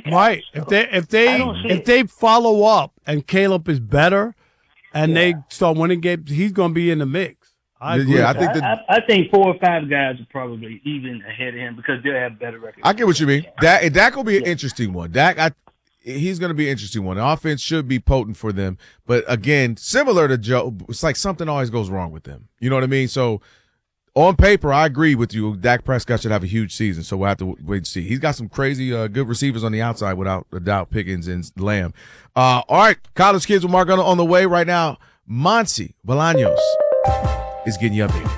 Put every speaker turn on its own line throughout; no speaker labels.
Cowboys.
Right.
So
If they follow up and Caleb is better and they start winning games, he's going to be in the mix. I agree.
Yeah,
I think 4 or 5 guys are probably even ahead of him because they'll have better records.
I get what you mean. Dak will be an interesting one. He's going to be an interesting one. The offense should be potent for them. But, again, similar to Joe, it's like something always goes wrong with them. You know what I mean? So, on paper, I agree with you. Dak Prescott should have a huge season, so we'll have to wait and see. He's got some crazy good receivers on the outside without a doubt, Pickens and Lamb. All right, College Kids with Mark on the way right now. Monty Bolaños is getting you updated.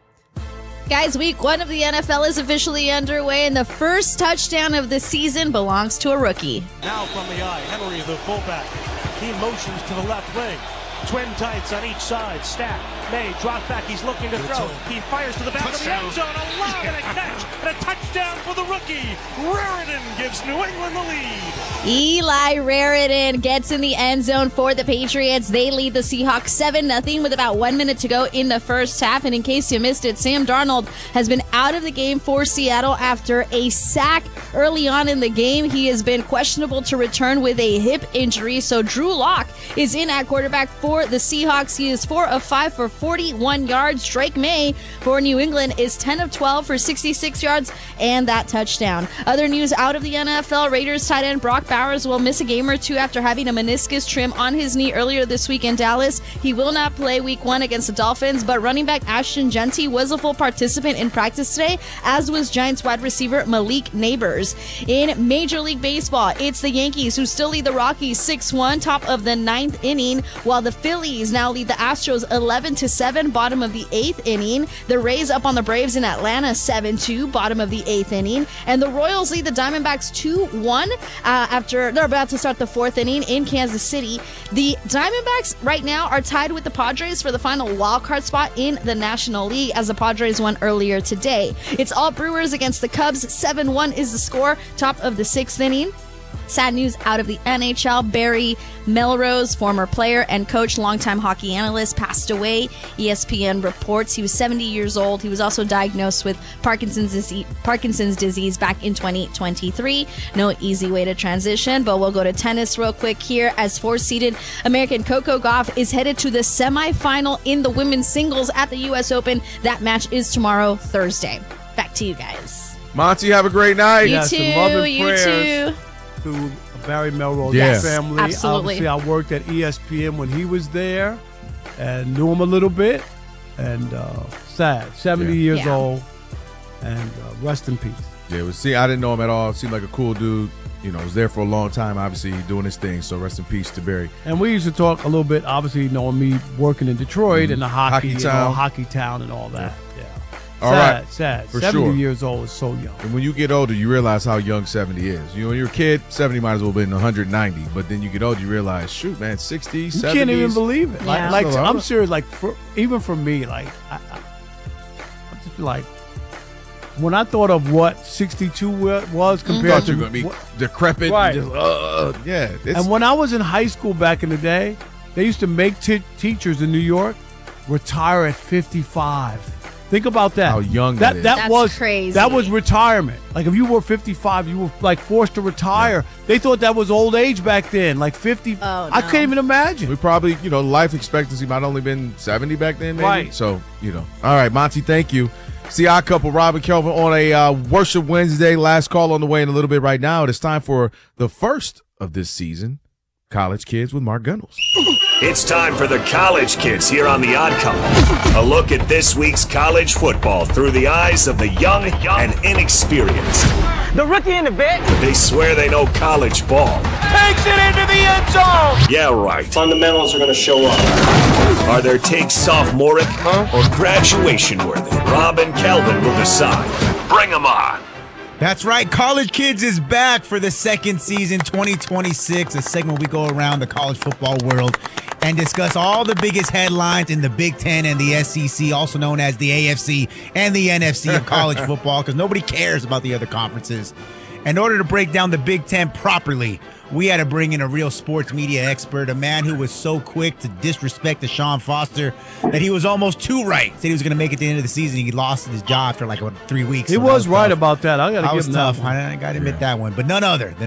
Guys, week 1 of the NFL is officially underway, and the first touchdown of the season belongs to a rookie.
Now from the eye, Henry, the fullback. He motions to the left wing. Twin tights on each side. Stack. May drop back. He's looking to throw. He fires to the back of the end zone. A lob and a catch. And a touchdown for the rookie. Raritan gives New England the lead.
Eli Raritan gets in the end zone for the Patriots. They lead the Seahawks 7-0 with about 1 minute to go in the first half. And in case you missed it, Sam Darnold has been out of the game for Seattle after a sack early on in the game. He has been questionable to return with a hip injury. So Drew Lock is in at quarterback for the Seahawks. He is 4 of 5 for 41 yards. Drake May for New England is 10 of 12 for 66 yards and that touchdown. Other news out of the NFL, Raiders tight end Brock Bowers will miss a game or 2 after having a meniscus trim on his knee earlier this week in Dallas. He will not play week 1 against the Dolphins, but running back Ashton Genty was a full participant in practice today, as was Giants wide receiver Malik Neighbors. In Major League Baseball, it's the Yankees who still lead the Rockies 6-1, top of the 9th inning, while the Phillies now lead the Astros 11-7, bottom of the 8th inning. The Rays up on the Braves in Atlanta 7-2, bottom of the 8th inning. And the Royals lead the Diamondbacks 2-1 after they're about to start the 4th inning in Kansas City. The Diamondbacks right now are tied with the Padres for the final wild card spot in the National League, as the Padres won earlier today. It's all Brewers against the Cubs. 7-1 is the score, top of the 6th inning. Sad news out of the NHL. Barry Melrose, former player and coach, longtime hockey analyst, passed away. ESPN reports he was 70 years old. He was also diagnosed with Parkinson's disease back in 2023. No easy way to transition, but we'll go to tennis real quick here, as 4-seeded American Coco Gauff is headed to the semifinal in the women's singles at the U.S. Open. That match is tomorrow, Thursday. Back to you guys.
Monty, have a great night.
You too. You too.
To Barry Melrose family.
Absolutely.
Obviously, I worked at ESPN when he was there and knew him a little bit. And sad, 70 years old, and rest in peace.
Yeah, I didn't know him at all. Seemed like a cool dude. You know, was there for a long time, obviously, doing his thing. So rest in peace to Barry.
And we used to talk a little bit, obviously, knowing me working in Detroit and the hockey town and all that. Yeah.
All right.
Sad.
For
70
sure.
years old is so young.
And when you get older, you realize how young 70 is. You know, when you're a kid, 70 might as well have been 190. But then you get older, you realize, shoot, man, 60s, 70s.
You can't even believe it.
Yeah.
Like I'm serious. Like, even for me, like, I'm just like, when I thought of what 62 was compared to,
you were going to be decrepit.
Right.
And just,
and when I was in high school back in the day, they used to make teachers in New York retire at 55. Think about that.
How young that is.
That's
was
crazy.
That was retirement. Like, if you were 55, you were like forced to retire. Yeah. They thought that was old age back then, like 50.
Oh, no.
I can't even imagine.
We probably, life expectancy might only been 70 back then, maybe.
Right.
So, All right, Monty, thank you. See our couple, Rob and Kelvin, on a Worship Wednesday. Last call on the way in a little bit right now. It is time for the first of this season, College Kids with Mark Gunnels.
It's time for the College Kids here on The Odd Couple. A look at this week's college football through the eyes of the young and inexperienced.
The rookie in the vet.
They swear they know college ball.
Takes it into the end zone.
Yeah, right.
Fundamentals are going to show up.
Are their takes sophomoric or graduation worthy? Rob and Kelvin will decide. Bring them on.
That's right. College Kids is back for the second season, 2026, a segment we go around the college football world and discuss all the biggest headlines in the Big Ten and the SEC, also known as the AFC and the NFC of college football, because nobody cares about the other conferences. In order to break down the Big Ten properly, we had to bring in a real sports media expert, a man who was so quick to disrespect Deshaun Foster that he was almost too right. Said he was going to make it to the end of the season. He lost his job after like 3 weeks.
He was right about that. I got to give him
tough.
that one.
I got to admit that one. But none other than